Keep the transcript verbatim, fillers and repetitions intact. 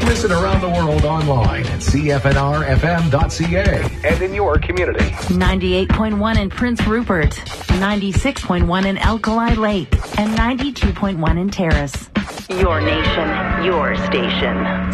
Listen around the world online at C F N R F M dot C A and in your community. ninety-eight point one in Prince Rupert, ninety-six point one in Alkali Lake, and ninety-two point one in Terrace. Your nation, your station.